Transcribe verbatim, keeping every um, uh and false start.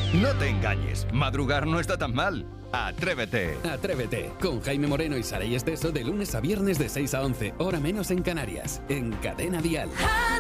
No te engañes, madrugar no está tan mal. Atrévete. Atrévete, con Jaime Moreno y Saray Esteso de lunes a viernes de seis a once, hora menos en Canarias, en Cadena Dial.